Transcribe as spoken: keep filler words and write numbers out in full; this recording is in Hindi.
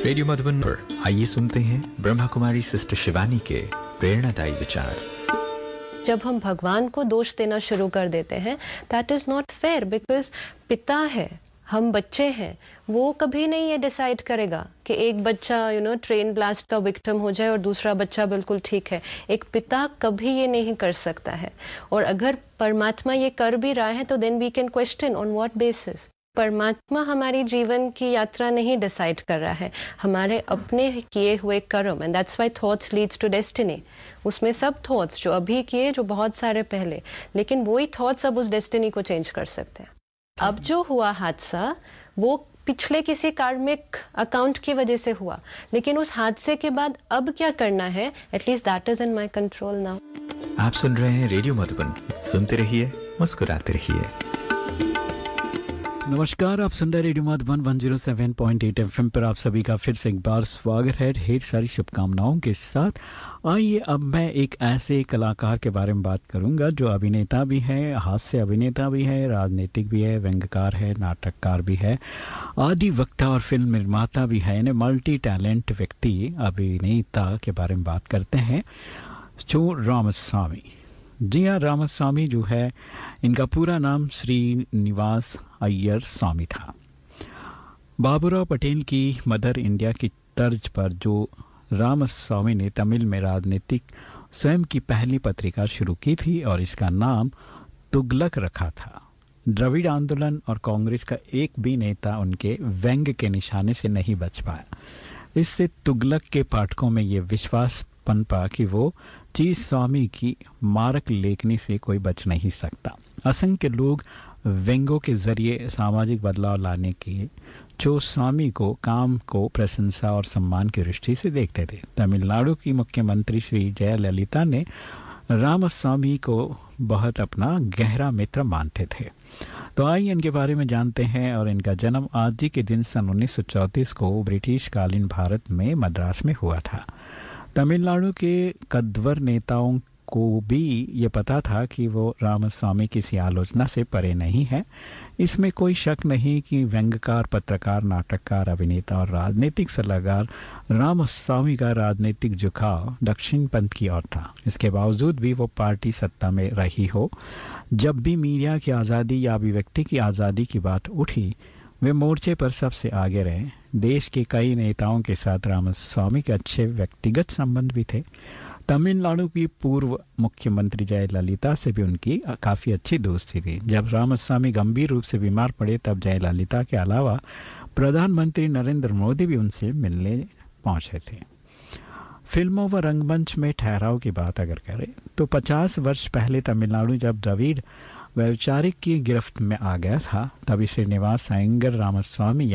रेडियो मधुबन पर आइए सुनते हैं ब्रह्मा कुमारी सिस्टर शिवानी के प्रेरणादायी विचार। जब हम भगवान को दोष देना शुरू कर देते हैं, that is not fair, because पिता है, हम बच्चे हैं। वो कभी नहीं ये डिसाइड करेगा कि एक बच्चा यू नो ट्रेन ब्लास्ट का विक्टिम हो जाए और दूसरा बच्चा बिल्कुल ठीक है। एक पिता कभी ये नहीं कर सकता है। और अगर परमात्मा ये कर भी रहा है तो then we can question on what basis. परमात्मा हमारी जीवन की यात्रा नहीं डिसाइड कर रहा है, हमारे अपने किए हुए कर्म, and that's why thoughts leads to destiny. उसमें सब थॉट्स जो अभी किए, जो बहुत सारे पहले, लेकिन वही थॉट्स अब उस डेस्टिनी को चेंज कर सकते हैं। अब जो हुआ हादसा वो पिछले किसी कार्मिक अकाउंट की वजह से हुआ, लेकिन उस हादसे के बाद अब क्या करना है, at least that is in my control now. आप सुन रहे हैं रेडियो मधुबन, सुनते रहिए, मुस्कुराते रहिए। नमस्कार, आप सुन रहे रेडियो मधुबन एक सौ सात पॉइंट आठ एफएम पर। आप सभी का फिर से एक बार स्वागत है ढेर सारी शुभकामनाओं के साथ। आइए अब मैं एक ऐसे कलाकार के बारे में बात करूंगा जो अभिनेता भी है, हास्य अभिनेता भी है, राजनीतिक भी है, व्यंग्यकार है, नाटककार भी है, आदि वक्ता और फिल्म निर्माता भी है। यानी मल्टी टैलेंट व्यक्ति अभिनेता के बारे में बात करते हैं जो रामास्वामी। जी हाँ, रामास्वामी जो है, इनका पूरा नाम श्रीनिवास अय्यर स्वामी था। बाबूराव पटेल की मदर इंडिया की तर्ज पर जो रामास्वामी ने तमिल में राजनीतिक स्वयं की पहली पत्रिका शुरू की थी और इसका नाम तुगलक रखा था। द्रविड़ आंदोलन और कांग्रेस का एक भी नेता उनके व्यंग्य के निशाने से नहीं बच पाया। इससे तुगलक के पाठकों में ये विश्वास पनपा कि वो चीज स्वामी की मारक लेखनी से कोई बच नहीं सकता। असंख्य लोग व्यंग्यों के जरिए सामाजिक बदलाव लाने के जो स्वामी को काम को प्रशंसा और सम्मान की दृष्टि से देखते थे। तमिलनाडु की मुख्यमंत्री श्री जयललिता ने रामास्वामी को बहुत अपना गहरा मित्र मानते थे। तो आइए इनके बारे में जानते हैं। और इनका जन्म आज ही के दिन सन उन्नीस सौ चौंतीस को ब्रिटिश कालीन भारत में मद्रास में हुआ था। तमिलनाडु के कद्वर नेताओं को भी ये पता था कि वो रामास्वामी किसी आलोचना से परे नहीं है। इसमें कोई शक नहीं कि व्यंग्यकार, पत्रकार, नाटककार, अभिनेता और राजनीतिक सलाहकार रामास्वामी का राजनीतिक झुकाव दक्षिण पंथ की ओर था। इसके बावजूद भी वो पार्टी सत्ता में रही हो, जब भी मीडिया की आज़ादी या अभिव्यक्ति की आज़ादी की बात उठी, वे मोर्चे पर सबसे आगे रहे। देश के कई नेताओं के साथ रामास्वामी के अच्छे व्यक्तिगत संबंध भी थे। तमिलनाडु की पूर्व मुख्यमंत्री जयललिता से भी उनकी काफ़ी अच्छी दोस्ती थी। जब रामास्वामी गंभीर रूप से बीमार पड़े तब जयललिता के अलावा प्रधानमंत्री नरेंद्र मोदी भी उनसे मिलने पहुंचे थे। फिल्मों व रंगमंच में ठहराव की बात अगर करें तो पचास वर्ष पहले तमिलनाडु जब द्रविड़ वैचारिक की गिरफ्त में आ गया था, तभी श्रीनिवास अय्यर रामास्वामी